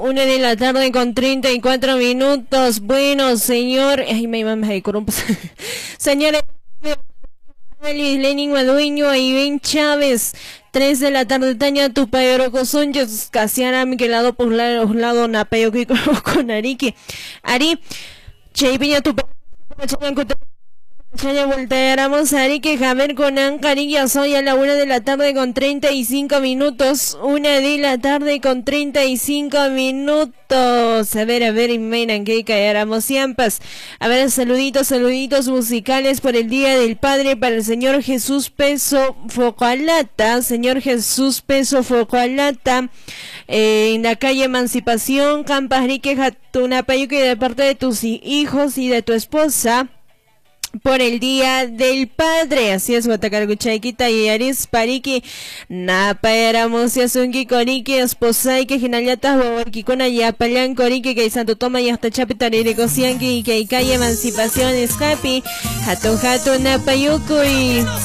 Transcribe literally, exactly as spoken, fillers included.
una de la tarde con treinta y cuatro minutos. Bueno, señor, ay, me mamá de corrompo. Señores, Alice Lenin Madueño y Ben Chávez, tres de la tarde, Taña Tupayoro Cosonchos, Casiana Miquelado por lado, lado Napayo con Arique, Ari, Cheipiña Tupayoro, ya volteáramos a Arique, Javier con Ancarilla, soy a la una de la tarde con treinta y cinco minutos, una de la tarde con treinta y cinco minutos, a ver, a ver, imaginan que calláramos siampas, a ver, saluditos, saluditos musicales por el Día del Padre para el señor Jesús Peso Focalata, señor Jesús Peso Focalata, eh, en la calle Emancipación, Campas Rique, Jatunapayuque, de parte de tus hijos y de tu esposa, por el Día del Padre. Así es, Guatacarguchaiquita y Aris Pariki Napaéramos y Asunki Coriki Esposai que Ginayatas Babarquicona y Apalán Coriki que Santo Toma y hasta Chapitarere Cosianki y que calle Emancipación Escapi Jato Jato Napayuco y